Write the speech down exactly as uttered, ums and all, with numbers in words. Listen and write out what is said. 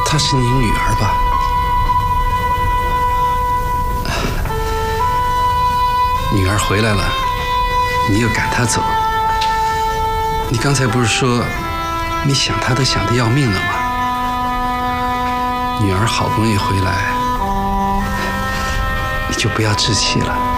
她是你女儿吧？女儿回来了，你又赶她走。你刚才不是说你想她都想得要命了吗？女儿好不容易回来，你就不要置气了。